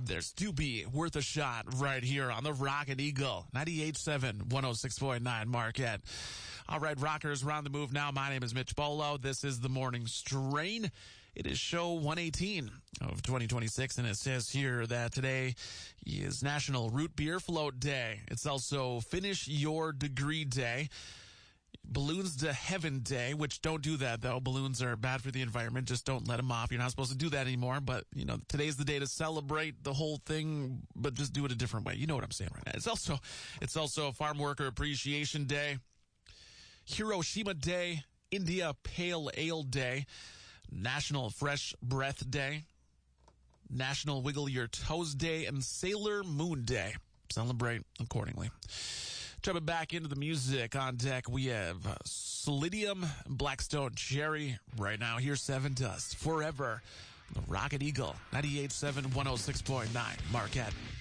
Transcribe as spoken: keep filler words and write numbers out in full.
There's Doobie Worth a Shot right here on the Rocket Eagle. ninety-eight point seven, one oh six point nine Marquette. All right, rockers, we're on the move now. My name is Mitch Bolo. This is the Morning Strain. It is show one eighteen of twenty twenty-six, and it says here that today is National Root Beer Float Day. It's also Finish Your Degree Day. Balloons to Heaven Day, which don't do that, though. Balloons are bad for the environment. Just don't let them off. You're not supposed to do that anymore. But, you know, today's the day to celebrate the whole thing, but just do it a different way. You know what I'm saying right now. It's also, it's also Farm Worker Appreciation Day, Hiroshima Day, India Pale Ale Day, National Fresh Breath Day, National Wiggle Your Toes Day, and Sailor Moon Day. Celebrate accordingly. Jumping back into the music on deck, we have uh, Solidium, Blackstone Cherry. Right now, here's Seven Dust, Forever, the Rocket Eagle, ninety-eight point seven, one oh six point nine, Marquette.